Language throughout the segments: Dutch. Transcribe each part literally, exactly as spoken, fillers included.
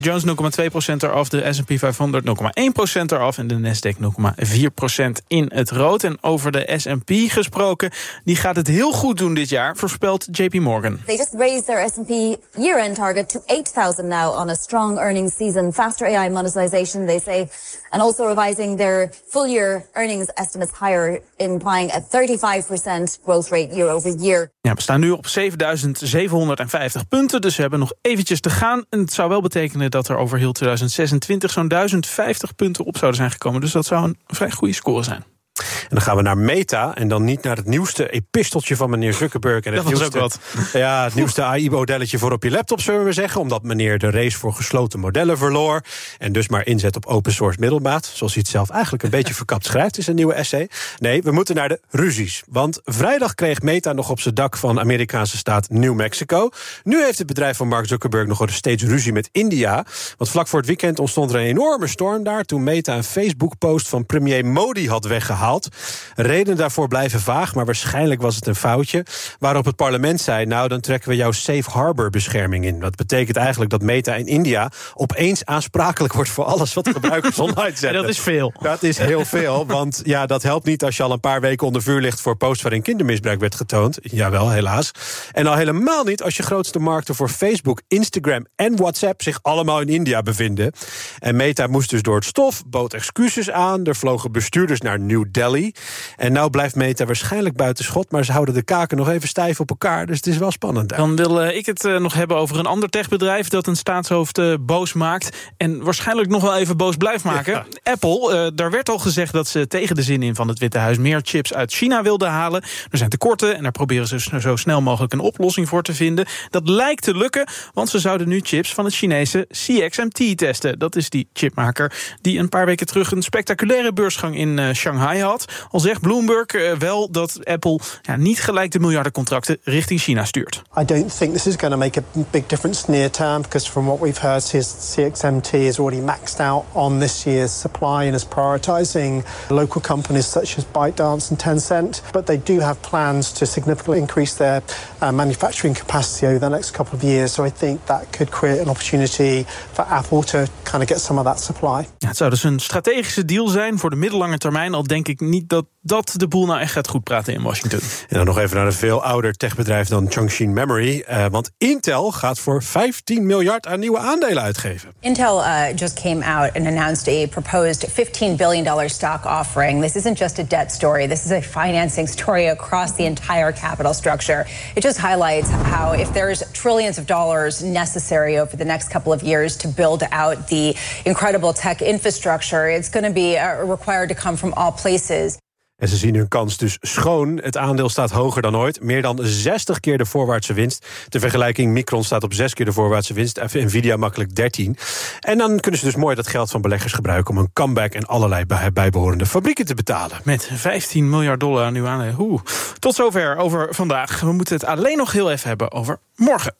Jones nul komma twee procent eraf, de S en P vijfhonderd nul komma één procent eraf... en de Nasdaq nul komma vier procent in het rood. En over de S en P gesproken, die gaat het heel goed doen dit jaar, voorspelt J P Morgan. They just raised their S and P year-end target to eight thousand now on a strong earnings season, faster A I monetization, they say, and also revising their full-year earnings estimates higher, implying a thirty-five percent growth rate year over year. Ja, we staan nu op zevenduizend zevenhonderdvijftig punten, dus we hebben nog eventjes te gaan. En het zou wel betekenen dat er over heel tweeduizend zesentwintig zo'n duizend vijftig punten op zouden zijn gekomen. Dus dat zou een vrij goede score zijn. En dan gaan we naar Meta en dan niet naar het nieuwste episteltje van meneer Zuckerberg. En het dat was nieuwste, ook wat. Ja, het nieuwste A I-modelletje voor op je laptop, zullen we zeggen. Omdat meneer de race voor gesloten modellen verloor. En dus maar inzet op open source middelmaat. Zoals hij het zelf eigenlijk een beetje verkapt schrijft in zijn nieuwe essay. Nee, we moeten naar de ruzies. Want vrijdag kreeg Meta nog op zijn dak van de Amerikaanse staat New Mexico. Nu heeft het bedrijf van Mark Zuckerberg nog steeds ruzie met India. Want vlak voor het weekend ontstond er een enorme storm daar toen Meta een Facebook-post van premier Modi had weggehaald. Redenen daarvoor blijven vaag, maar waarschijnlijk was het een foutje. Waarop het parlement zei, nou dan trekken we jouw safe harbor bescherming in. Dat betekent eigenlijk dat Meta in India opeens aansprakelijk wordt voor alles wat gebruikers online zetten. Dat is veel. Dat is heel veel, want ja, dat helpt niet als je al een paar weken onder vuur ligt voor posts waarin kindermisbruik werd getoond. Jawel, helaas. En al helemaal niet als je grootste markten voor Facebook, Instagram en WhatsApp zich allemaal in India bevinden. En Meta moest dus door het stof, bood excuses aan. Er vlogen bestuurders naar New Delhi. En nou blijft Meta waarschijnlijk buiten schot, maar ze houden de kaken nog even stijf op elkaar. Dus het is wel spannend. Daar. Dan wil ik het uh, nog hebben over een ander techbedrijf dat een staatshoofd uh, boos maakt. En waarschijnlijk nog wel even boos blijft maken. Ja. Apple, uh, daar werd al gezegd dat ze tegen de zin in van het Witte Huis meer chips uit China wilden halen. Er zijn tekorten en daar proberen ze zo snel mogelijk een oplossing voor te vinden. Dat lijkt te lukken, want ze zouden nu chips van het Chinese C X M T testen. Dat is die chipmaker die een paar weken terug een spectaculaire beursgang in uh, Shanghai had. Al zegt Bloomberg uh, wel dat Apple ja, niet gelijk de miljardencontracten richting China stuurt. I don't think this is going to make a big difference near term, because from what we've heard, C X M T is already maxed out on this year's supply and is prioritizing local companies such as ByteDance and Tencent. But they do have plans to significantly increase their uh, manufacturing capacity over the next couple of years. So I think that could create an opportunity for Apple to kind of get some of that supply. Ja, het zou dus een strategische deal zijn voor de middellange termijn, al denk ik niet dat dat de boel nou echt gaat goed praten in Washington. En dan nog even naar een veel ouder techbedrijf dan Chongqing Memory. Uh, want Intel gaat voor vijftien miljard aan nieuwe aandelen uitgeven. Intel uh, just came out and announced a proposed fifteen billion dollars stock offering. This isn't just a debt story. This is a financing story across the entire capital structure. It just highlights how if there's trillions of dollars necessary over the next couple of years to build out the incredible tech infrastructure, it's going to be uh, required to come from all places. En ze zien hun kans dus schoon. Het aandeel staat hoger dan ooit. Meer dan zestig keer de voorwaartse winst. Ter vergelijking, Micron staat op zes keer de voorwaartse winst. Nvidia makkelijk dertien. En dan kunnen ze dus mooi dat geld van beleggers gebruiken om een comeback en allerlei bij, bijbehorende fabrieken te betalen. Met vijftien miljard dollar aan uw aandelen. Oeh. Tot zover over vandaag. We moeten het alleen nog heel even hebben over morgen.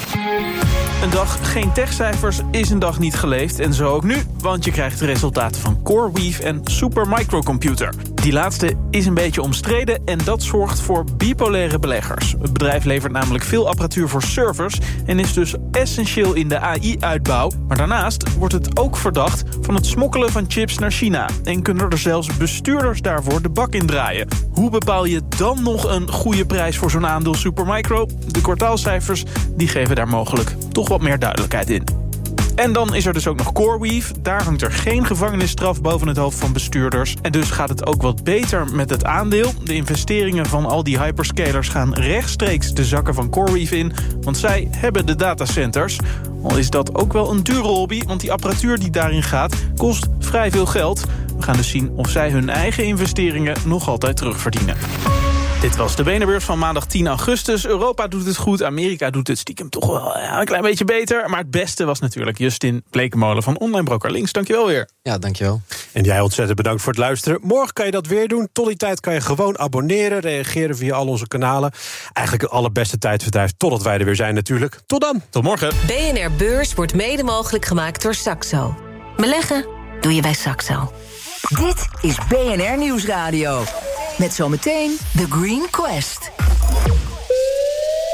Een dag geen techcijfers is een dag niet geleefd. En zo ook nu, want je krijgt de resultaten van CoreWeave en Supermicrocomputer. Die laatste is een beetje omstreden en dat zorgt voor bipolaire beleggers. Het bedrijf levert namelijk veel apparatuur voor servers en is dus essentieel in de A I-uitbouw. Maar daarnaast wordt het ook verdacht van het smokkelen van chips naar China. En kunnen er zelfs bestuurders daarvoor de bak in draaien. Hoe bepaal je dan nog een goede prijs voor zo'n aandeel Supermicro? De kwartaalcijfers die geven daar mogelijk toch wat meer duidelijkheid in. En dan is er dus ook nog CoreWeave. Daar hangt er geen gevangenisstraf boven het hoofd van bestuurders. En dus gaat het ook wat beter met het aandeel. De investeringen van al die hyperscalers gaan rechtstreeks de zakken van CoreWeave in. Want zij hebben de datacenters. Al is dat ook wel een dure hobby, want die apparatuur die daarin gaat kost vrij veel geld. We gaan dus zien of zij hun eigen investeringen nog altijd terugverdienen. Dit was de Benenbeurs van maandag tien augustus. Europa doet het goed, Amerika doet het stiekem toch wel ja, een klein beetje beter. Maar het beste was natuurlijk Justin Blekemolen van Online Broker Links. Dankjewel weer. Ja, dankjewel. En jij ontzettend bedankt voor het luisteren. Morgen kan je dat weer doen. Tot die tijd kan je gewoon abonneren, reageren via al onze kanalen. Eigenlijk het allerbeste tijdverdrijf totdat wij er weer zijn natuurlijk. Tot dan. Tot morgen. B N R Beurs wordt mede mogelijk gemaakt door Saxo. Beleggen doe je bij Saxo. Dit is B N R Nieuwsradio. Met zometeen The Green Quest.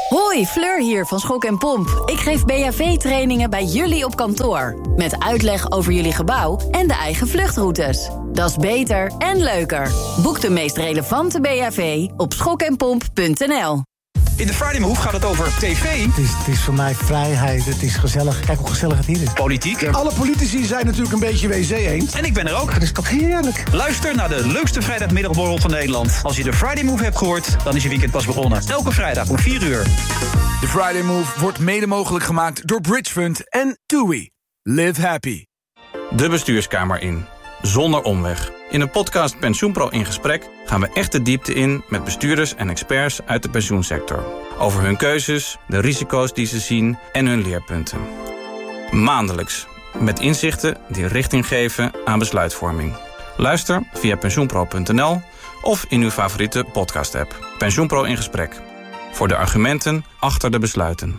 Hoi, Fleur hier van Schok en Pomp. Ik geef B H V-trainingen bij jullie op kantoor. Met uitleg over jullie gebouw en de eigen vluchtroutes. Dat is beter en leuker. Boek de meest relevante B H V op schok en pomp punt n l. In de Friday Move gaat het over tv. Het is, het is voor mij vrijheid, het is gezellig. Kijk hoe gezellig het hier is. Politiek. Ja. Alle politici zijn natuurlijk een beetje W C eens. En ik ben er ook. Dat is toch heerlijk. Luister naar de leukste vrijdagmiddagborrel van Nederland. Als je de Friday Move hebt gehoord, dan is je weekend pas begonnen. Elke vrijdag om vier uur. De Friday Move wordt mede mogelijk gemaakt door Bridgefund en TUI. Live happy. De bestuurskamer in. Zonder omweg. In de podcast PensioenPro in gesprek gaan we echt de diepte in met bestuurders en experts uit de pensioensector. Over hun keuzes, de risico's die ze zien en hun leerpunten. Maandelijks. Met inzichten die richting geven aan besluitvorming. Luister via pensioenpro punt n l of in uw favoriete podcast-app. PensioenPro in gesprek. Voor de argumenten achter de besluiten.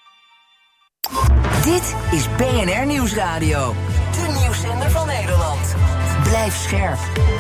Dit is B N R Nieuwsradio. De nieuwszender van Nederland. Blijf scherp.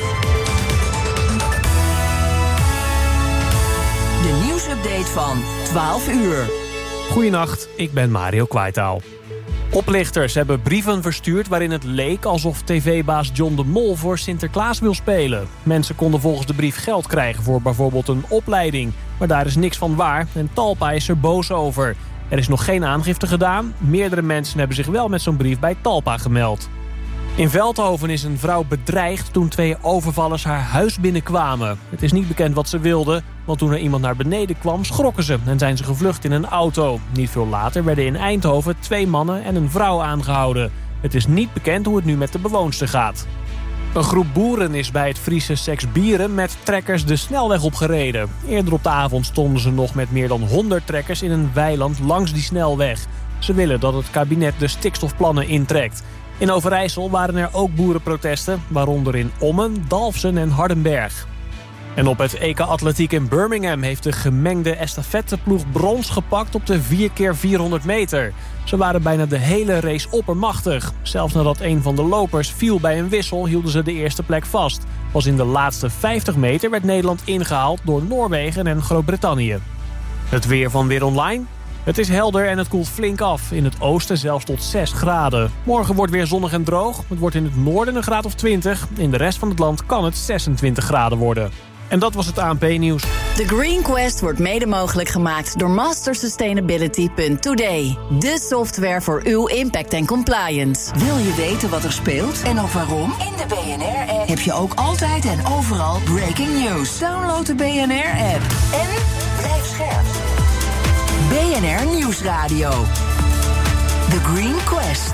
De nieuwsupdate van twaalf uur. Goedenacht, ik ben Mario Kwaitaal. Oplichters hebben brieven verstuurd waarin het leek alsof tv-baas John de Mol voor Sinterklaas wil spelen. Mensen konden volgens de brief geld krijgen voor bijvoorbeeld een opleiding. Maar daar is niks van waar en Talpa is er boos over. Er is nog geen aangifte gedaan. Meerdere mensen hebben zich wel met zo'n brief bij Talpa gemeld. In Veldhoven is een vrouw bedreigd toen twee overvallers haar huis binnenkwamen. Het is niet bekend wat ze wilden, want toen er iemand naar beneden kwam schrokken ze en zijn ze gevlucht in een auto. Niet veel later werden in Eindhoven twee mannen en een vrouw aangehouden. Het is niet bekend hoe het nu met de bewoonster gaat. Een groep boeren is bij het Friese Seksbieren met trekkers de snelweg opgereden. Eerder op de avond stonden ze nog met meer dan honderd trekkers in een weiland langs die snelweg. Ze willen dat het kabinet de stikstofplannen intrekt. In Overijssel waren er ook boerenprotesten, waaronder in Ommen, Dalfsen en Hardenberg. En op het E K Atletiek in Birmingham heeft de gemengde estafetteploeg brons gepakt op de vier keer vierhonderd meter. Ze waren bijna de hele race oppermachtig. Zelfs nadat een van de lopers viel bij een wissel hielden ze de eerste plek vast. Pas in de laatste vijftig meter werd Nederland ingehaald door Noorwegen en Groot-Brittannië. Het weer van Weer Online. Het is helder en het koelt flink af. In het oosten zelfs tot zes graden. Morgen wordt weer zonnig en droog. Het wordt in het noorden een graad of twintig. In de rest van het land kan het zesentwintig graden worden. En dat was het A N P-nieuws. De Green Quest wordt mede mogelijk gemaakt door master sustainability punt today. De software voor uw impact en compliance. Wil je weten wat er speelt en ook waarom? In de B N R-app heb je ook altijd en overal breaking news. Download de B N R-app en blijf scherp. B N R Nieuwsradio. The Green Quest.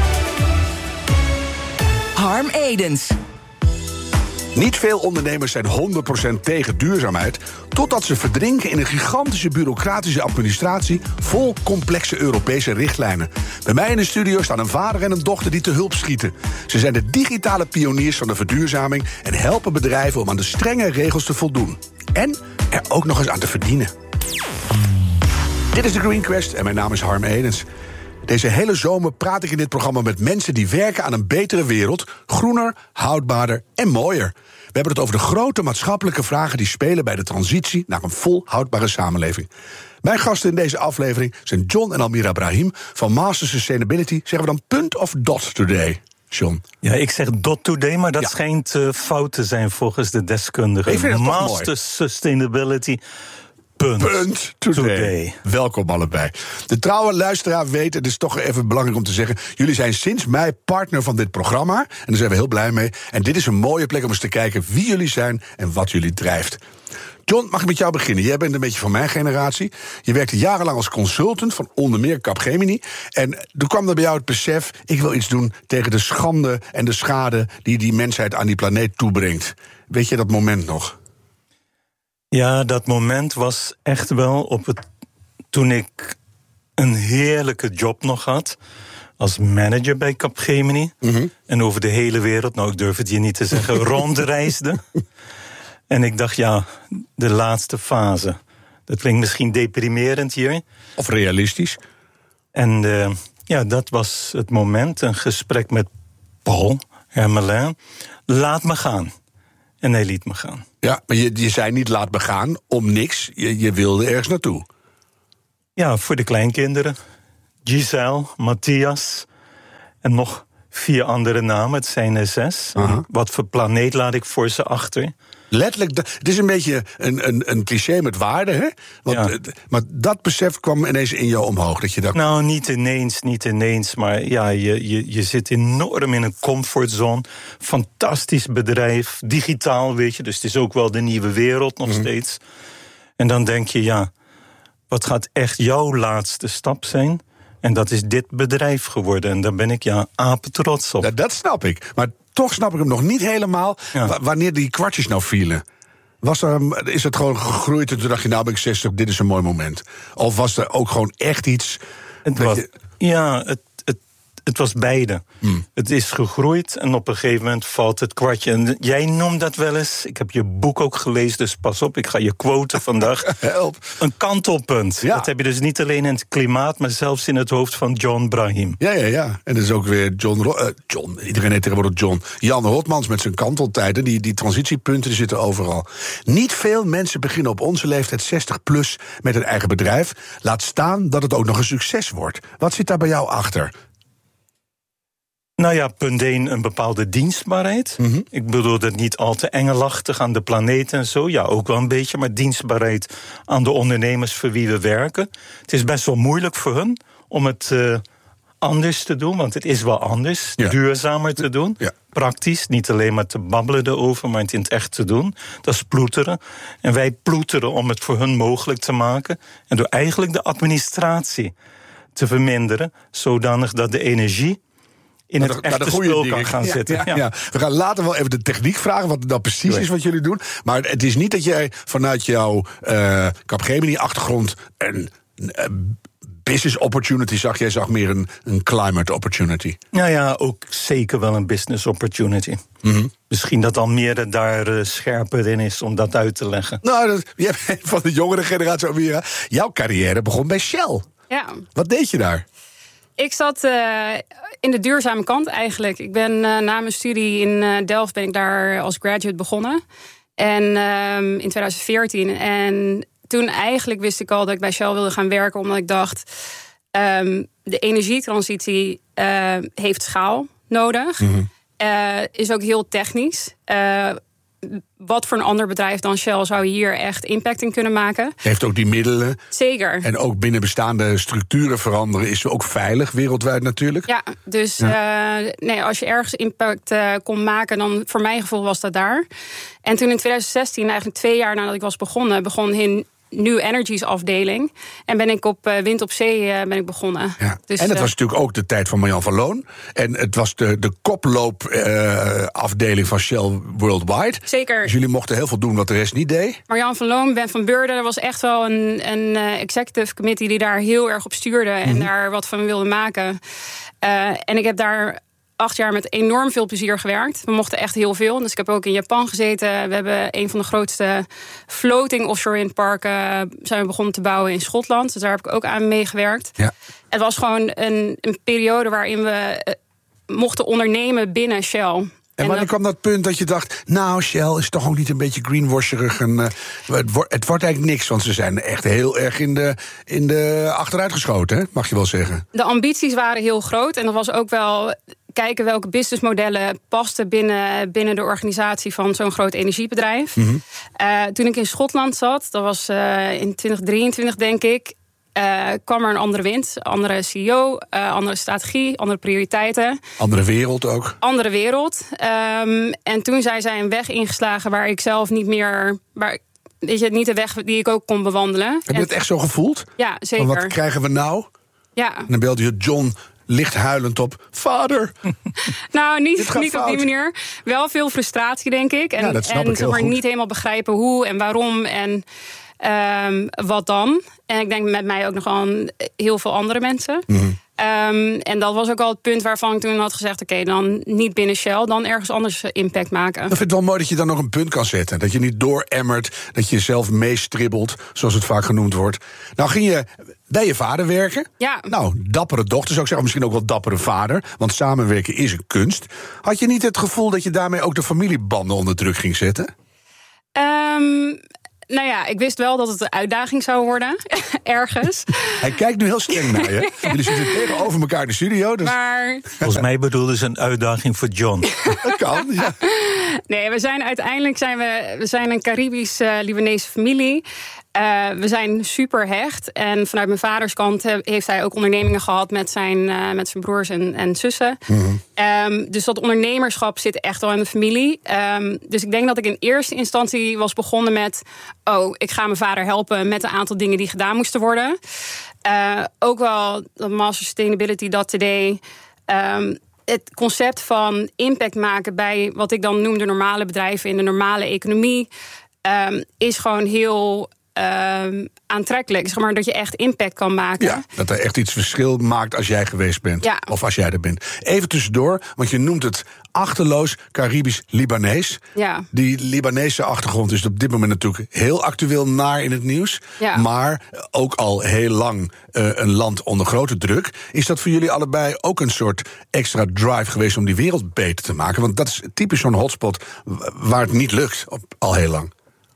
Harm Edens. Niet veel ondernemers zijn honderd procent tegen duurzaamheid, totdat ze verdrinken in een gigantische bureaucratische administratie vol complexe Europese richtlijnen. Bij mij in de studio staan een vader en een dochter die te hulp schieten. Ze zijn de digitale pioniers van de verduurzaming en helpen bedrijven om aan de strenge regels te voldoen. En er ook nog eens aan te verdienen. Dit is de Green Quest en mijn naam is Harm Edens. Deze hele zomer praat ik in dit programma met mensen die werken aan een betere wereld, groener, houdbaarder en mooier. We hebben het over de grote maatschappelijke vragen die spelen bij de transitie naar een volhoudbare samenleving. Mijn gasten in deze aflevering zijn John en Almira Brahim van Master Sustainability. Zeggen we dan punt of dot today? John. Ja, ik zeg dot today, maar dat ja. schijnt uh, fout te zijn volgens de deskundigen. Ik vind het Master mooi. Sustainability. Punt. Punt today. today. Welkom allebei. De trouwe luisteraar weet, het is toch even belangrijk om te zeggen, jullie zijn sinds mei partner van dit programma. En daar zijn we heel blij mee. En dit is een mooie plek om eens te kijken wie jullie zijn en wat jullie drijft. John, mag ik met jou beginnen? Jij bent een beetje van mijn generatie. Je werkte jarenlang als consultant van onder meer Capgemini. En toen kwam er bij jou het besef, ik wil iets doen tegen de schande en de schade die die mensheid aan die planeet toebrengt. Weet je dat moment nog? Ja, dat moment was echt wel op het, toen ik een heerlijke job nog had als manager bij Capgemini. Mm-hmm. En over de hele wereld, nou ik durf het hier niet te zeggen, rondreisde. En ik dacht, ja, de laatste fase. Dat klinkt misschien deprimerend hier. Of realistisch. En uh, ja, dat was het moment, een gesprek met Paul Hermelin. Laat me gaan. En hij liet me gaan. Ja, maar je, je zei niet laat me gaan om niks. Je, je wilde ergens naartoe. Ja, voor de kleinkinderen. Giselle, Matthias en nog vier andere namen. Het zijn er zes. Uh-huh. Wat voor planeet laat ik voor ze achter? Letterlijk, het is een beetje een, een, een cliché met waarde, hè? Want, ja. Maar dat besef kwam ineens in jou omhoog. Dat je dacht... Nou, niet ineens, niet ineens. Maar ja, je, je, je zit enorm in een comfortzone. Fantastisch bedrijf, digitaal, weet je. Dus het is ook wel de nieuwe wereld nog mm. steeds. En dan denk je, ja, wat gaat echt jouw laatste stap zijn? En dat is dit bedrijf geworden. En daar ben ik ja apetrots op. Ja, dat snap ik. Maar toch snap ik hem nog niet helemaal. Ja. W- wanneer die kwartjes nou vielen. Was er, is het gewoon gegroeid en toen dacht je, nou ben ik zestig, dit is een mooi moment? Of was er ook gewoon echt iets... Het was, je... Ja, het, het, het was beide. Hmm. Het is gegroeid en op een gegeven moment valt het kwartje. En jij noemt dat wel eens, ik heb je boek ook gelezen, dus pas op, ik ga je quoten vandaag. Help. Een kantelpunt. Ja. Dat heb je dus niet alleen in het klimaat, maar zelfs in het hoofd van John Brahim. Ja, ja, ja. En dat is ook weer John... Ro- uh, John iedereen heet tegenwoordig John. Jan Rotmans met zijn kanteltijden. Die, die transitiepunten die zitten overal. Niet veel mensen beginnen op onze leeftijd zestig plus met een eigen bedrijf. Laat staan dat het ook nog een succes wordt. Wat zit daar bij jou achter? Nou ja, punt één, een bepaalde dienstbaarheid. Mm-hmm. Ik bedoel dat niet al te engelachtig aan de planeet en zo. Ja, ook wel een beetje, maar dienstbaarheid aan de ondernemers voor wie we werken. Het is best wel moeilijk voor hun om het uh, anders te doen, want het is wel anders. Ja. Duurzamer te doen, ja. Praktisch. Niet alleen maar te babbelen erover, maar het in het echt te doen. Dat is ploeteren. En wij ploeteren om het voor hun mogelijk te maken. En door eigenlijk de administratie te verminderen, zodanig dat de energie in het echte de spul kan gaan ja, zitten. Ja, ja. Ja. We gaan later wel even de techniek vragen, wat dat precies nee. is wat jullie doen. Maar het is niet dat jij vanuit jouw uh, Capgemini-achtergrond een uh, business opportunity zag. Jij zag meer een, een climate opportunity. Nou ja, ook zeker wel een business opportunity. Mm-hmm. Misschien dat Almere daar uh, scherper in is om dat uit te leggen. Nou, dat, jij bent van de jongere generatie Almere. Jouw carrière begon bij Shell. Ja. Wat deed je daar? Ik zat uh, in de duurzame kant eigenlijk. Ik ben uh, na mijn studie in uh, Delft ben ik daar als graduate begonnen. En uh, in twintig veertien. En toen eigenlijk wist ik al dat ik bij Shell wilde gaan werken, omdat ik dacht, um, de energietransitie uh, heeft schaal nodig. Mm-hmm. Uh, is ook heel technisch. Uh, Wat voor een ander bedrijf dan Shell zou hier echt impact in kunnen maken? Heeft ook die middelen. Zeker. En ook binnen bestaande structuren veranderen is ook veilig wereldwijd natuurlijk. Ja, dus ja. Uh, nee, als je ergens impact uh, kon maken, dan voor mijn gevoel was dat daar. En toen in twintig zestien, eigenlijk twee jaar nadat ik was begonnen, begon in New Energies afdeling. En ben ik op uh, Wind op Zee uh, ben ik begonnen. Ja. Dus, en het uh, was natuurlijk ook de tijd van Marjan van Loon. En het was de, de koploop uh, afdeling van Shell Worldwide. Zeker. Dus jullie mochten heel veel doen wat de rest niet deed. Marjan van Loon, Ben van Beurden, er was echt wel een, een uh, executive committee die daar heel erg op stuurde. Mm-hmm. En daar wat van wilde maken. Uh, en ik heb daar acht jaar met enorm veel plezier gewerkt. We mochten echt heel veel. Dus ik heb ook in Japan gezeten. We hebben een van de grootste floating offshore windparken uh, zijn we begonnen te bouwen in Schotland. Dus daar heb ik ook aan meegewerkt. Ja. Het was gewoon een, een periode waarin we uh, mochten ondernemen binnen Shell. En, en wanneer kwam dat punt dat je dacht, nou, Shell is toch ook niet een beetje greenwasherig. En, uh, het, wordt, het wordt eigenlijk niks, want ze zijn echt heel erg in de, in de achteruit geschoten, hè? Mag je wel zeggen. De ambities waren heel groot en dat was ook wel kijken welke businessmodellen pasten binnen, binnen de organisatie van zo'n groot energiebedrijf. Mm-hmm. Uh, toen ik in Schotland zat, dat was uh, in twintig drieëntwintig denk ik, Uh, kwam er een andere wind, andere C E O, uh, andere strategie, andere prioriteiten. Andere wereld ook. Andere wereld. Um, en toen zijn zij een weg ingeslagen waar ik zelf niet meer, waar, weet je, niet de weg die ik ook kon bewandelen. Heb je het echt zo gevoeld? Ja, zeker. Van wat krijgen we nou? Ja. En dan belde je John licht huilend op, vader. Nou, niet, niet op die manier. Wel veel frustratie, denk ik. En, ja, dat snap en ik heel maar goed. Niet helemaal begrijpen hoe en waarom en um, wat dan. En ik denk met mij ook nog aan heel veel andere mensen. Mm-hmm. Um, en dat was ook al het punt waarvan ik toen had gezegd, oké, okay, dan niet binnen Shell, dan ergens anders impact maken. Ik vind het wel mooi dat je dan nog een punt kan zetten. Dat je niet dooremmert, dat je jezelf meestribbelt, zoals het vaak genoemd wordt. Nou ging je bij je vader werken. Ja. Nou, dappere dochter zou ik zeggen, misschien ook wel dappere vader. Want samenwerken is een kunst. Had je niet het gevoel dat je daarmee ook de familiebanden onder druk ging zetten? Um, Nou ja, ik wist wel dat het een uitdaging zou worden. Ergens. Hij kijkt nu heel streng naar je. Jullie zitten tegenover elkaar in de studio. Dus... Maar... Volgens mij bedoelde ze een uitdaging voor John. Dat kan, ja. Nee, we zijn uiteindelijk zijn we, we zijn een Caribisch-Libanese familie. Uh, we zijn super hecht. En vanuit mijn vaders kant heeft hij ook ondernemingen gehad met zijn, uh, met zijn broers en, en zussen. Mm-hmm. Um, dus dat ondernemerschap zit echt wel in de familie. Um, dus ik denk dat ik in eerste instantie was begonnen met... oh, ik ga mijn vader helpen met een aantal dingen die gedaan moesten worden. Uh, ook wel dat Master Sustainability dat today... Um, het concept van impact maken bij wat ik dan noem de normale bedrijven in de normale economie... Um, is gewoon heel... Um, aantrekkelijk. Zeg maar dat je echt impact kan maken. Ja, dat er echt iets verschil maakt als jij geweest bent. Ja. Of als jij er bent. Even tussendoor, want je noemt het achterloos Caribisch-Libanees. Ja. Die Libanese achtergrond is op dit moment natuurlijk heel actueel naar in het nieuws. Ja. Maar ook al heel lang uh, een land onder grote druk. Is dat voor jullie allebei ook een soort extra drive geweest om die wereld beter te maken? Want dat is typisch zo'n hotspot waar het niet lukt op, al heel lang.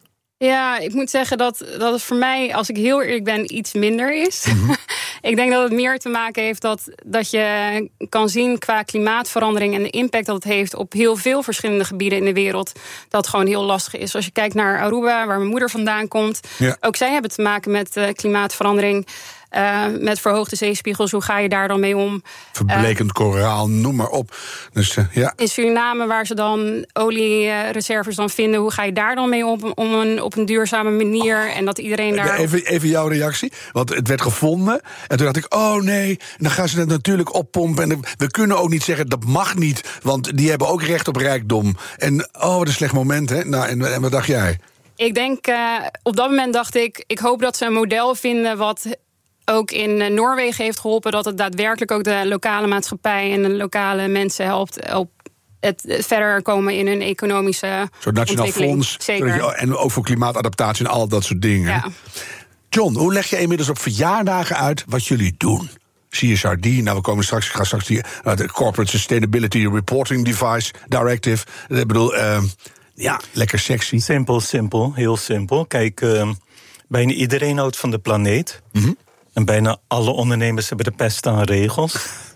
Ja, ik moet zeggen dat, dat het voor mij, als ik heel eerlijk ben, iets minder is. Mm-hmm. Ik denk dat het meer te maken heeft dat, dat je kan zien qua klimaatverandering en de impact dat het heeft op heel veel verschillende gebieden in de wereld. Dat het gewoon heel lastig is. Als je kijkt naar Aruba, waar mijn moeder vandaan komt. Ja. Ook zij hebben te maken met uh, klimaatverandering. Uh, met verhoogde zeespiegels, hoe ga je daar dan mee om? Verblekend uh, koraal, noem maar op. Dus, uh, ja. In Suriname, waar ze dan oliereserves dan vinden... hoe ga je daar dan mee om, om een, op een duurzame manier? En dat iedereen daar... Even, even jouw reactie, want het werd gevonden. En toen dacht ik, oh nee, en dan gaan ze het natuurlijk oppompen. En we kunnen ook niet zeggen, dat mag niet... want die hebben ook recht op rijkdom. En oh, wat een slecht moment, hè? Nou, en, en wat dacht jij? Ik denk, uh, op dat moment dacht ik... ik hoop dat ze een model vinden wat... ook in Noorwegen heeft geholpen... dat het daadwerkelijk ook de lokale maatschappij... en de lokale mensen helpt op het verder komen in hun economische Zo'n nationaal fonds. Zeker. Je, en ook voor klimaatadaptatie en al dat soort dingen. Ja. John, hoe leg je inmiddels op verjaardagen uit wat jullie doen? C S R D, nou we komen straks, ik ga straks die uh, de Corporate Sustainability Reporting Device Directive. Ik bedoel, uh, ja, lekker sexy. Simpel, simpel, heel simpel. Kijk, uh, bijna iedereen houdt van de planeet. Mm-hmm. En bijna alle ondernemers hebben de pest aan regels.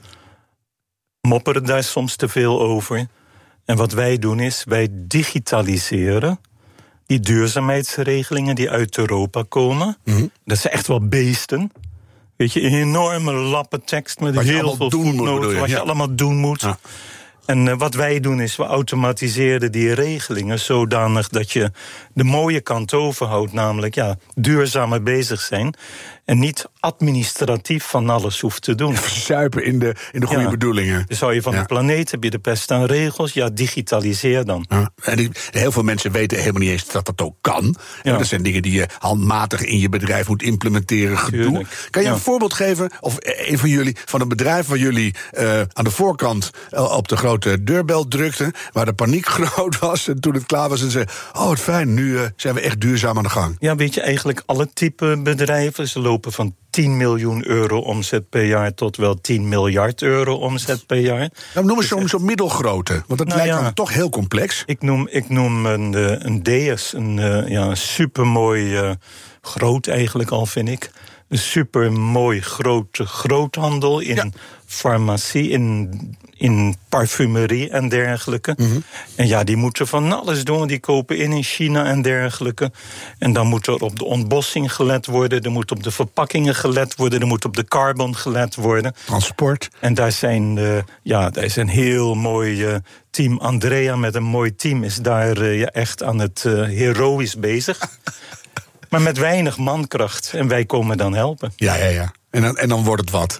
Mopperen daar soms te veel over. En wat wij doen is, wij digitaliseren die duurzaamheidsregelingen die uit Europa komen. Mm-hmm. Dat zijn echt wel beesten. Weet je, enorme lappen tekst met heel veel voetnoten. Wat je ja. allemaal doen moet. Ja. En uh, wat wij doen is, we automatiseren die regelingen zodanig dat je de mooie kant overhoudt, namelijk ja, duurzamer bezig zijn en niet administratief van alles hoeft te doen. Verzuipen in de, in de goede ja. bedoelingen. Dus hou je van ja. de planeet, heb je de pest aan regels, ja, digitaliseer dan. Ja. En die, heel veel mensen weten helemaal niet eens dat dat ook kan. Ja. Dat zijn dingen die je handmatig in je bedrijf moet implementeren. Gedoe. Kan je ja. een voorbeeld geven, of een van jullie, van een bedrijf waar jullie uh, aan de voorkant uh, op de grote deurbel drukten, waar de paniek groot was en toen het klaar was en ze, oh wat fijn, nu uh, zijn we echt duurzaam aan de gang. Ja, weet je, eigenlijk alle type bedrijven, ze lopen van tien miljoen euro omzet per jaar tot wel tien miljard euro omzet per jaar. Nou, noem eens zo'n zo middelgrote, want dat nou lijkt ja, me toch heel complex. Ik noem, ik noem een, een D S, een uh, ja, supermooi, uh, groot eigenlijk al vind ik. Een supermooi grote groothandel in ja. farmacie, in, in parfumerie en dergelijke. Mm-hmm. En ja, die moeten van alles doen. Die kopen in in China en dergelijke. En dan moet er op de ontbossing gelet worden. Er moet op de verpakkingen gelet worden. Er moet op de carbon gelet worden. Transport. En daar zijn, uh, ja, daar is een heel mooi uh, team. Andrea met een mooi team is daar uh, ja, echt aan het uh, heroïs bezig. Maar met weinig mankracht. En wij komen dan helpen. Ja, ja, ja. En dan, en dan wordt het wat.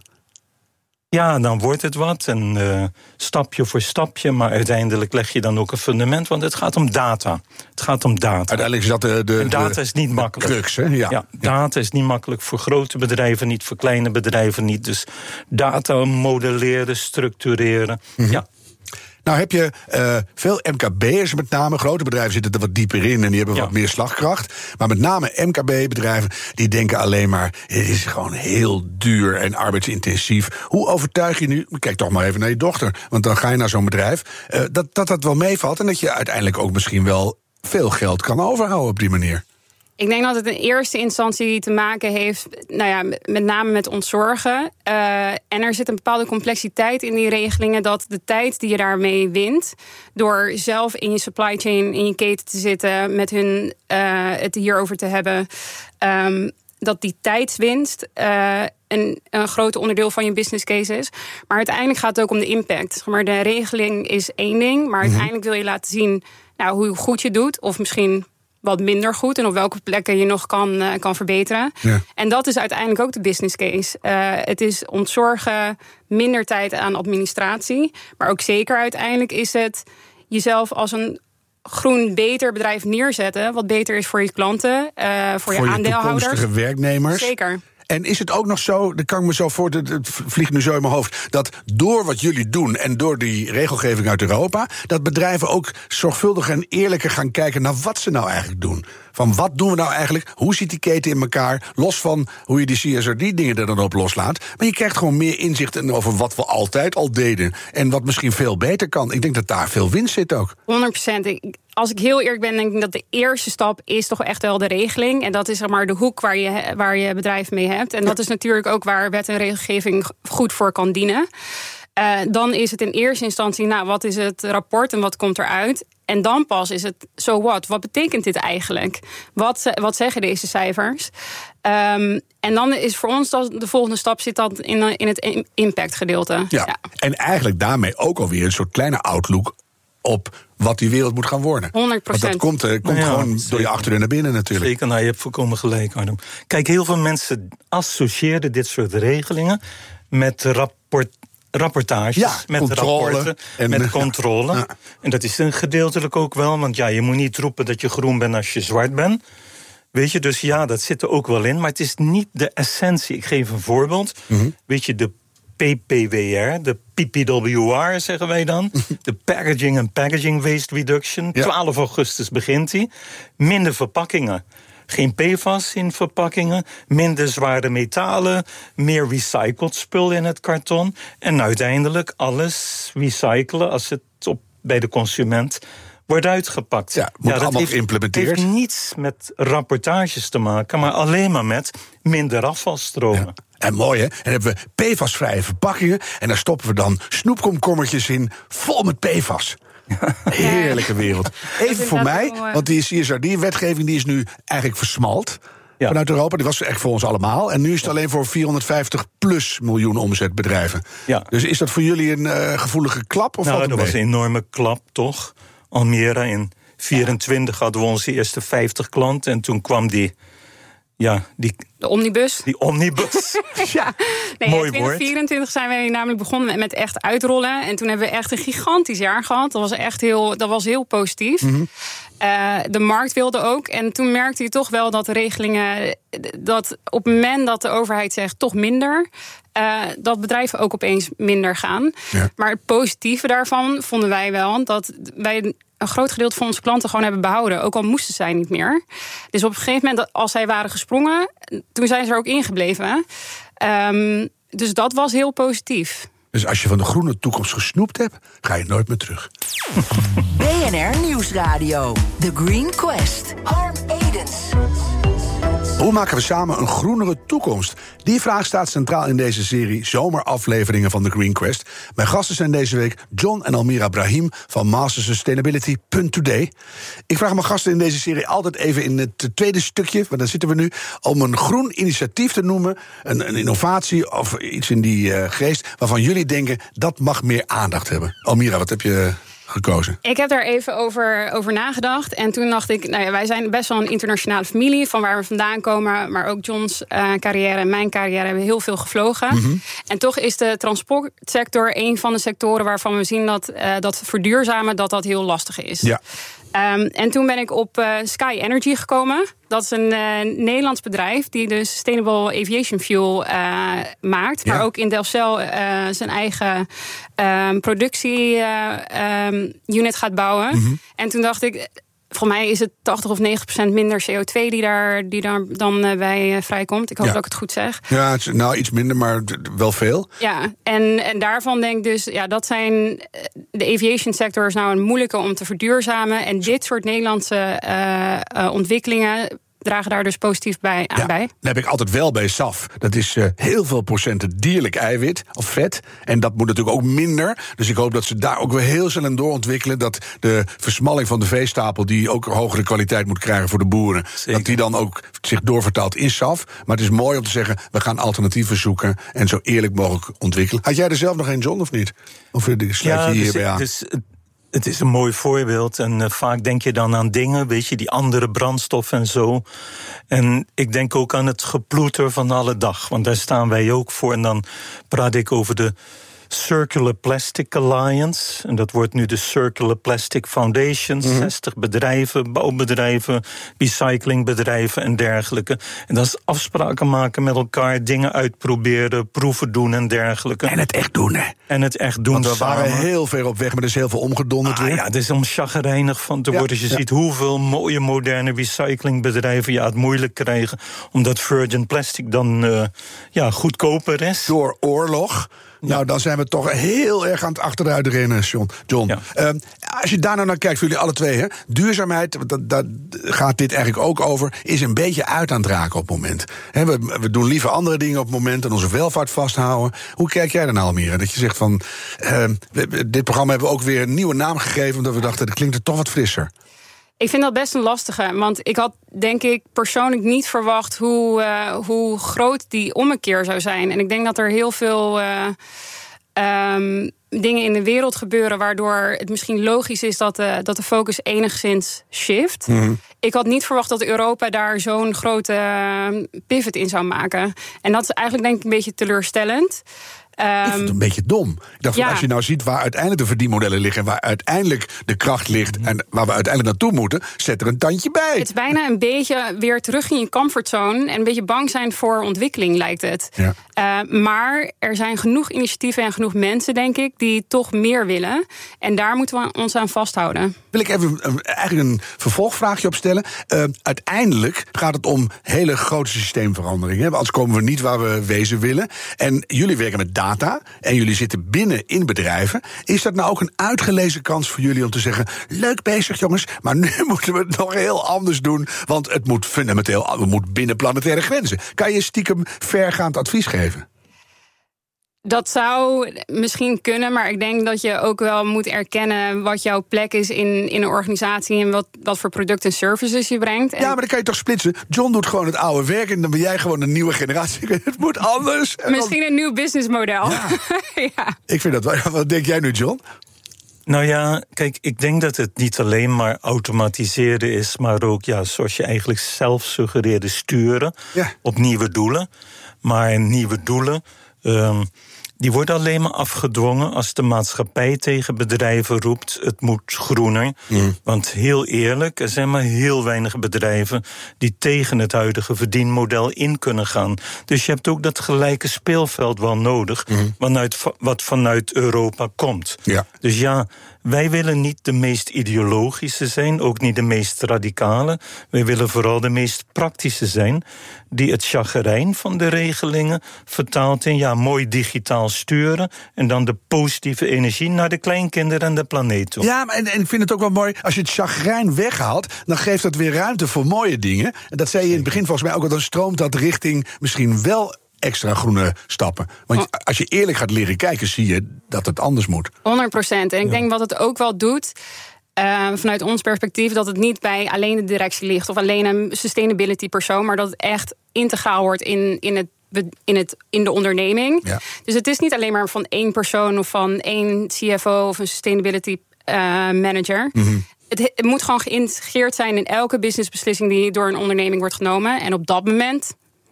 Ja, dan wordt het wat. En uh, stapje voor stapje. Maar uiteindelijk leg je dan ook een fundament. Want het gaat om data. Het gaat om data. Uiteindelijk is dat de, de, en data de, is niet makkelijk. Crux, hè? Ja. Ja, data is niet makkelijk voor grote bedrijven niet. Voor kleine bedrijven niet. Dus data modelleren, structureren. Mm-hmm. Ja. Nou heb je uh, veel M K B'ers met name. Grote bedrijven zitten er wat dieper in en die hebben ja. wat meer slagkracht. Maar met name M K B-bedrijven die denken alleen maar, het is gewoon heel duur en arbeidsintensief. Hoe overtuig je nu, kijk toch maar even naar je dochter, want dan ga je naar zo'n bedrijf, uh, dat, dat dat wel meevalt en dat je uiteindelijk ook misschien wel veel geld kan overhouden op die manier? Ik denk dat het in eerste instantie te maken heeft, nou ja, met name met ontzorgen. Uh, en er zit een bepaalde complexiteit in die regelingen, dat de tijd die je daarmee wint, door zelf in je supply chain, in je keten te zitten, met hun uh, het hierover te hebben, um, dat die tijdswinst uh, een, een groot onderdeel van je business case is. Maar uiteindelijk gaat het ook om de impact. Zeg maar, de regeling is één ding, maar mm-hmm. uiteindelijk wil je laten zien, nou, hoe goed je het doet, of misschien wat minder goed en op welke plekken je nog kan, uh, kan verbeteren. Ja. En dat is uiteindelijk ook de business case. Uh, het is ontzorgen, minder tijd aan administratie, maar ook zeker uiteindelijk is het jezelf als een groen beter bedrijf neerzetten, wat beter is voor je klanten, uh, voor, voor je, je aandeelhouders. Voor toekomstige werknemers. Zeker. En is het ook nog zo, dat kan ik me zo voor, het vliegt nu zo in mijn hoofd, dat door wat jullie doen en door die regelgeving uit Europa, dat bedrijven ook zorgvuldiger en eerlijker gaan kijken naar wat ze nou eigenlijk doen. Van wat doen we nou eigenlijk? Hoe zit die keten in elkaar? Los van hoe je die C S R D-dingen er dan op loslaat. Maar je krijgt gewoon meer inzicht over wat we altijd al deden. En wat misschien veel beter kan. Ik denk dat daar veel winst zit ook. honderd procent. Als ik heel eerlijk ben, denk ik dat de eerste stap is toch echt wel de regeling. En dat is zeg maar de hoek waar je, waar je bedrijf mee hebt. En dat is natuurlijk ook waar wet en regelgeving goed voor kan dienen. Uh, dan is het in eerste instantie, nou, wat is het rapport en wat komt eruit? En dan pas is het, so what? Wat betekent dit eigenlijk? Wat, wat zeggen deze cijfers? Um, en dan is voor ons de volgende stap zit dat in, in het impactgedeelte. Ja, ja, en eigenlijk daarmee ook alweer een soort kleine outlook op wat die wereld moet gaan worden. honderd procent. Want dat komt, uh, komt nou ja, gewoon zeker door je achterdeur naar binnen natuurlijk. Zeker, nou, je hebt volkomen gelijk, Arnhem. Kijk, heel veel mensen associëren dit soort regelingen met rapport, rapportages, ja, met controle rapporten, en, met controle. Ja. En dat is een gedeeltelijk ook wel, want ja, je moet niet roepen dat je groen bent als je zwart bent. Weet je, dus ja, dat zit er ook wel in, maar het is niet de essentie. Ik geef een voorbeeld. Mm-hmm. Weet je, de P P W R, de P P W R zeggen wij dan. De Packaging and Packaging Waste Reduction. Ja. twaalf augustus begint die. Minder verpakkingen. Geen P F A S in verpakkingen. Minder zware metalen. Meer recycled spul in het karton. En uiteindelijk alles recyclen als het op, bij de consument wordt uitgepakt. Ja, moet ja, dat allemaal geïmplementeerd. Het heeft niets met rapportages te maken, maar alleen maar met minder afvalstromen. Ja. En mooi, hè? En hebben we P F A S-vrije verpakkingen en daar stoppen we dan snoepkomkommertjes in vol met P F A S. Heerlijke wereld. Even voor mij, want die C S R D-wetgeving die is nu eigenlijk versmalt. Ja. Vanuit Europa, die was echt voor ons allemaal. En nu is het alleen voor vierhonderdvijftig plus miljoen omzetbedrijven. Ja. Dus is dat voor jullie een uh, gevoelige klap? Of nou, dat mee? was een enorme klap, toch? Almere in vierentwintig hadden we onze eerste vijftig klanten. En toen kwam die... Ja, die, de omnibus. Die omnibus. Ja, nee, mooi in twintig vierentwintig zijn wij namelijk begonnen met echt uitrollen. En toen hebben we echt een gigantisch jaar gehad. Dat was echt heel, dat was heel positief. Mm-hmm. Uh, de markt wilde ook. En toen merkte je toch wel dat de regelingen, dat op het moment dat de overheid zegt toch minder, Uh, dat bedrijven ook opeens minder gaan. Ja. Maar het positieve daarvan vonden wij wel dat wij een groot gedeelte van onze klanten gewoon hebben behouden. Ook al moesten zij niet meer. Dus op een gegeven moment, als zij waren gesprongen, toen zijn ze er ook ingebleven. Um, dus dat was heel positief. Dus als je van de groene toekomst gesnoept hebt, ga je nooit meer terug. B N R Nieuwsradio. The Green Quest. Harm Edens. Hoe maken we samen een groenere toekomst? Die vraag staat centraal in deze serie zomerafleveringen van The Green Quest. Mijn gasten zijn deze week John en Almira Brahim van Master Sustainability punt today. Ik vraag mijn gasten in deze serie altijd even in het tweede stukje, want daar zitten we nu, om een groen initiatief te noemen, een, een innovatie of iets in die uh, geest, waarvan jullie denken dat mag meer aandacht hebben. Almira, wat heb je gekozen? Ik heb daar even over, over nagedacht. En toen dacht ik, nou ja, wij zijn best wel een internationale familie, van waar we vandaan komen. Maar ook John's uh, carrière en mijn carrière hebben heel veel gevlogen. Mm-hmm. En toch is de transportsector een van de sectoren waarvan we zien dat, uh, dat verduurzamen dat dat heel lastig is. Ja. Um, en toen ben ik op uh, Sky Energy gekomen. Dat is een uh, Nederlands bedrijf die dus Sustainable Aviation Fuel uh, maakt. Ja. Maar ook in Delfzijl uh, zijn eigen uh, productieunit uh, um, gaat bouwen. Mm-hmm. En toen dacht ik, voor mij is het tachtig of negentig procent minder C O twee die daar, die daar dan uh, bij uh, vrijkomt. Ik hoop ja. dat ik het goed zeg. Ja, het is, nou iets minder, maar wel veel. Ja, en, en daarvan denk ik dus, ja, dat zijn de aviation sector is nou een moeilijke om te verduurzamen. En dit soort Nederlandse uh, uh, ontwikkelingen dragen daar dus positief bij, aan ja, bij. Dat heb ik altijd wel bij S A F. Dat is uh, heel veel procenten dierlijk eiwit of vet. En dat moet natuurlijk ook minder. Dus ik hoop dat ze daar ook weer heel snel in doorontwikkelen. Dat de versmalling van de veestapel, die ook hogere kwaliteit moet krijgen voor de boeren, zeker, dat die dan ook zich doorvertaalt in S A F. Maar het is mooi om te zeggen, we gaan alternatieven zoeken en zo eerlijk mogelijk ontwikkelen. Had jij er zelf nog een, John, of niet? Of sluit je ja, dus, hierbij aan? Dus, het is een mooi voorbeeld en uh, vaak denk je dan aan dingen, weet je, die andere brandstof en zo. En ik denk ook aan het geploeter van alle dag, want daar staan wij ook voor. En dan praat ik over de Circular Plastic Alliance. En dat wordt nu de Circular Plastic Foundation. Mm-hmm. zestig bedrijven, bouwbedrijven, recyclingbedrijven en dergelijke. En dat is afspraken maken met elkaar, dingen uitproberen, proeven doen en dergelijke. En het echt doen, hè? En het echt doen. Want we waren heel ver op weg, maar er is heel veel omgedonderd ah, weer. Ja, het is om chagrijnig van te worden. Ja, Als je ja. ziet hoeveel mooie moderne recyclingbedrijven ja, het moeilijk krijgen, omdat virgin plastic dan uh, ja, goedkoper is. Door oorlog. Ja. Nou, dan zijn we toch heel erg aan het achteruit rennen, John. John. Ja. Um, als je daar nou naar kijkt, voor jullie alle twee, hè, duurzaamheid, daar gaat dit eigenlijk ook over, is een beetje uit aan het raken op het moment. He, we, we doen liever andere dingen op het moment en onze welvaart vasthouden. Hoe kijk jij dan, Almere? Dat je zegt van, uh, dit programma hebben we ook weer een nieuwe naam gegeven, omdat we dachten, dat klinkt er toch wat frisser. Ik vind dat best een lastige, want ik had denk ik persoonlijk niet verwacht hoe, uh, hoe groot die ommekeer zou zijn. En ik denk dat er heel veel uh, um, dingen in de wereld gebeuren waardoor het misschien logisch is dat de, dat de focus enigszins shift. Mm-hmm. Ik had niet verwacht dat Europa daar zo'n grote uh, pivot in zou maken. En dat is eigenlijk denk ik een beetje teleurstellend. Um, ik vond het een beetje dom. Ik dacht, ja. Als je nou ziet waar uiteindelijk de verdienmodellen liggen, en waar uiteindelijk de kracht ligt en waar we uiteindelijk naartoe moeten, zet er een tandje bij. Het is bijna een beetje weer terug in je comfortzone en een beetje bang zijn voor ontwikkeling, lijkt het. Ja. Uh, maar er zijn genoeg initiatieven en genoeg mensen, denk ik, die toch meer willen. En daar moeten we ons aan vasthouden. Wil ik even een, eigenlijk een vervolgvraagje op stellen. Uh, uiteindelijk gaat het om hele grote systeemveranderingen. Anders komen we niet waar we wezen willen. En jullie werken met data en jullie zitten binnen in bedrijven. Is dat nou ook een uitgelezen kans voor jullie om te zeggen, leuk bezig jongens, maar nu moeten we het nog heel anders doen, want het moet fundamenteel, we moeten binnen planetaire grenzen. Kan je stiekem vergaand advies geven? Dat zou misschien kunnen, maar ik denk dat je ook wel moet erkennen wat jouw plek is in, in een organisatie en wat, wat voor producten en services je brengt. En ja, maar dan kan je toch splitsen. John doet gewoon het oude werk en dan ben jij gewoon een nieuwe generatie. Het moet anders. Misschien dan een nieuw businessmodel. Ja. Ja. Ik vind dat wel. Wat denk jij nu, John? Nou ja, kijk, ik denk dat het niet alleen maar automatiseren is, maar ook, ja, zoals je eigenlijk zelf suggereerde, sturen ja. op nieuwe doelen. Maar nieuwe doelen, um, die worden alleen maar afgedwongen als de maatschappij tegen bedrijven roept, het moet groener. Mm. Want heel eerlijk, er zijn maar heel weinig bedrijven die tegen het huidige verdienmodel in kunnen gaan. Dus je hebt ook dat gelijke speelveld wel nodig, mm. vanuit, wat vanuit Europa komt. Ja. Dus ja, wij willen niet de meest ideologische zijn, ook niet de meest radicale. Wij willen vooral de meest praktische zijn, die het chagrijn van de regelingen vertaalt in ja, mooi digitaal sturen en dan de positieve energie naar de kleinkinderen en de planeet toe. Ja, maar en, en ik vind het ook wel mooi, als je het chagrijn weghaalt, dan geeft dat weer ruimte voor mooie dingen. En dat zei je in het begin volgens mij ook al, dan stroomt dat richting misschien wel extra groene stappen. Want oh. als je eerlijk gaat leren kijken, zie je dat het anders moet. honderd procent. En ik ja. denk wat het ook wel doet, Uh, vanuit ons perspectief, dat het niet bij alleen de directie ligt of alleen een sustainability persoon, maar dat het echt integraal wordt in, in, het, in, het, in de onderneming. Ja. Dus het is niet alleen maar van één persoon of van één C F O of een sustainability uh, manager. Mm-hmm. Het, het moet gewoon geïntegreerd zijn in elke businessbeslissing die door een onderneming wordt genomen. En op dat moment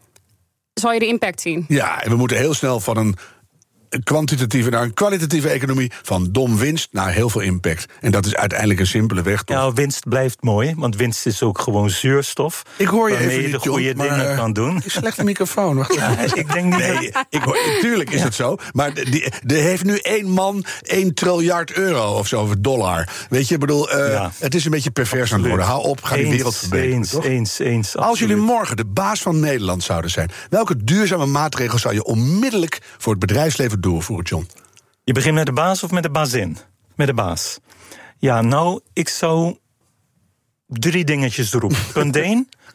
zal je de impact zien. Ja, en we moeten heel snel van een kwantitatieve naar een kwalitatieve economie, van dom winst naar heel veel impact. En dat is uiteindelijk een simpele weg, toch? Ja, winst blijft mooi, want winst is ook gewoon zuurstof. Ik hoor je waarmee even je de goede John, dingen maar, kan doen. Slechte microfoon. Wacht. Ja, ik denk niet. Nee, ik hoor, tuurlijk is ja. het zo. Maar er heeft nu één man één triljard euro of zo, of dollar. Weet je, ik bedoel, uh, ja. het is een beetje pervers absoluut. aan het worden. Hou op, ga die wereld verbeteren. Eens, toch? eens, eens. Als jullie morgen de baas van Nederland zouden zijn, welke duurzame maatregelen zou je onmiddellijk voor het bedrijfsleven doorvoeren, John? Je begint met de baas of met de bazin? Met de baas. Ja, nou, ik zou drie dingetjes roepen. Punt één.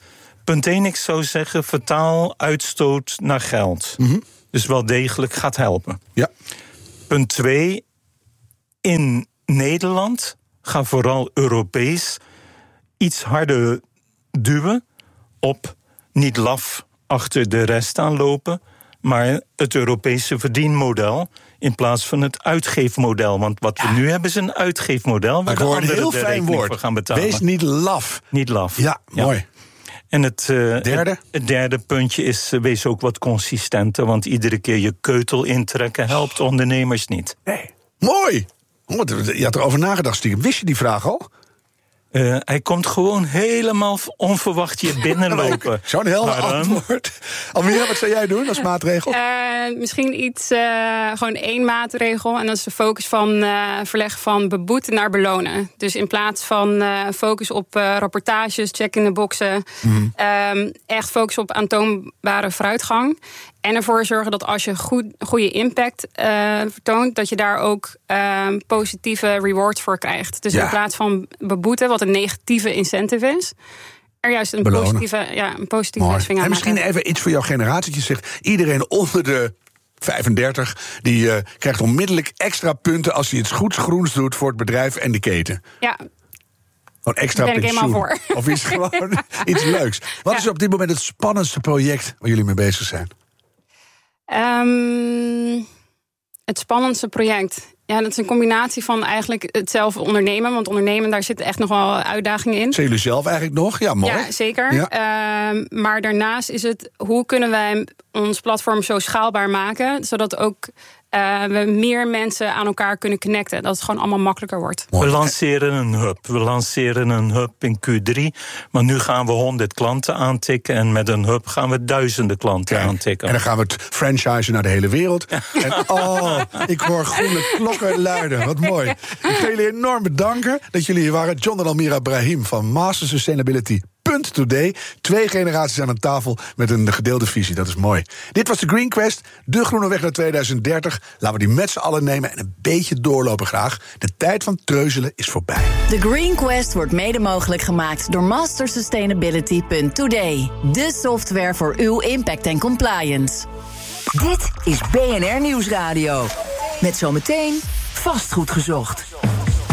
Punt één, ik zou zeggen, vertaal uitstoot naar geld. Mm-hmm. Dus wel degelijk gaat helpen. Ja. Punt twee, in Nederland ga vooral Europees iets harder duwen op niet laf achter de rest aanlopen, maar het Europese verdienmodel in plaats van het uitgeefmodel. Want wat we ja. nu hebben is een uitgeefmodel waar de anderen heel de fijn woord. Voor gaan betalen. Wees niet laf. Niet laf. Ja, ja. mooi. En het, uh, derde? Het, het derde puntje is, uh, wees ook wat consistenter, want iedere keer je keutel intrekken helpt ondernemers niet. Nee. Mooi! Oh, je had erover nagedacht, stiekem. Wist je die vraag al? Uh, hij komt gewoon helemaal onverwacht hier binnenlopen. Zo'n helder antwoord. Almira, wat zou jij doen als maatregel? Uh, misschien iets, uh, gewoon één maatregel. En dat is de focus van uh, verleggen van beboeten naar belonen. Dus in plaats van uh, focus op uh, rapportages, check in de boxen. Mm. Um, echt focus op aantoonbare vooruitgang. En ervoor zorgen dat als je goed, goede impact uh, vertoont, dat je daar ook uh, positieve rewards voor krijgt. Dus ja. in plaats van beboeten, wat een negatieve incentive is, er juist een Belonen. positieve, ja, een positieve wijsvinger aan. En misschien maken. even iets voor jouw generatie. Je zegt, iedereen onder de vijfendertig... die uh, krijgt onmiddellijk extra punten als hij iets goeds groens doet voor het bedrijf en de keten. Ja. Gewoon extra Daar ben ik pensioen. helemaal voor. Of iets, gewoon iets leuks. Wat ja. is op dit moment het spannendste project waar jullie mee bezig zijn? Um, het spannendste project. Ja, dat is een combinatie van eigenlijk het zelf ondernemen. Want ondernemen, daar zitten echt nog wel uitdagingen in. Zijn jullie zelf eigenlijk nog? Ja, mooi. Ja, zeker. Ja. Um, maar daarnaast is het, hoe kunnen wij ons platform zo schaalbaar maken, zodat ook uh, we meer mensen aan elkaar kunnen connecten. Dat het gewoon allemaal makkelijker wordt. We lanceren een hub. We lanceren een hub in Q drie. Maar nu gaan we honderd klanten aantikken. En met een hub gaan we duizenden klanten Kijk, aantikken. En dan gaan we het franchisen naar de hele wereld. Ja. En oh, ik hoor groene klokken luiden. Wat mooi. Ik ga jullie enorm bedanken dat jullie hier waren. John en Almira Brahim van Master Sustainability. Today. Twee generaties aan een tafel met een gedeelde visie. Dat is mooi. Dit was de Green Quest, de groene weg naar tweeduizend dertig. Laten we die met z'n allen nemen en een beetje doorlopen graag. De tijd van treuzelen is voorbij. De Green Quest wordt mede mogelijk gemaakt door master sustainability punt today. De software voor uw impact en compliance. Dit is B N R Nieuwsradio. Met zometeen Vastgoed gezocht.